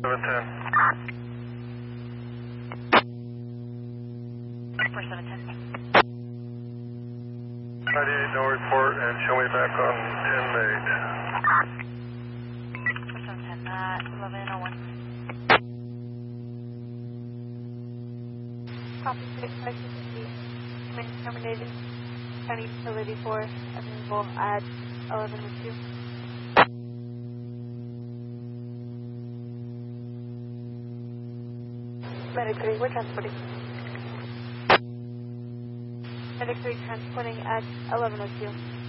710. For 710. 98, no report, and show me back on 10-8. For 710, 1101. Copy 6560. Command terminated. County Utility 4 available at 1102. Medic 3, we're transporting. Medic 3 transporting at 1102.